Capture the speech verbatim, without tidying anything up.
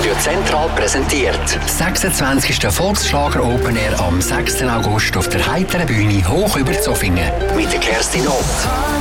Radio Zentral präsentiert. sechsundzwanzigsten Volksschlager Open Air am sechsten August auf der heiteren Bühne hoch über Zofingen. Mit der Kerstin Ott.